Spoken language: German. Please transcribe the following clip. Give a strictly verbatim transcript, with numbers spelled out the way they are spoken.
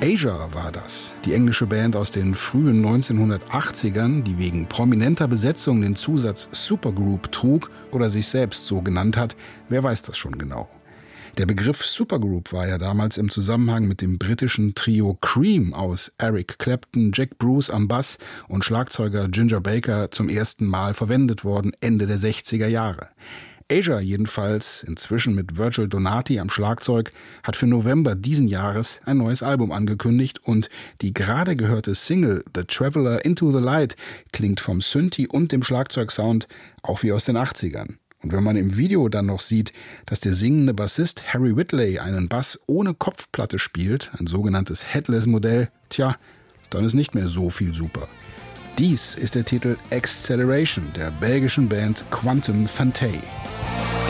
Asia war das, die englische Band aus den frühen neunzehnhundertachtzigern, die wegen prominenter Besetzung den Zusatz Supergroup trug oder sich selbst so genannt hat. Wer weiß das schon genau? Der Begriff Supergroup war ja damals im Zusammenhang mit dem britischen Trio Cream aus Eric Clapton, Jack Bruce am Bass und Schlagzeuger Ginger Baker zum ersten Mal verwendet worden, Ende der sechziger Jahre. Asia jedenfalls, inzwischen mit Virgil Donati am Schlagzeug, hat für November diesen Jahres ein neues Album angekündigt und die gerade gehörte Single The Traveler Into the Light klingt vom Synthi und dem Schlagzeugsound auch wie aus den achtzigern. Und wenn man im Video dann noch sieht, dass der singende Bassist Harry Whitley einen Bass ohne Kopfplatte spielt, ein sogenanntes Headless-Modell, tja, dann ist nicht mehr so viel super. Dies ist der Titel Acceleration der belgischen Band Quantum Fantay.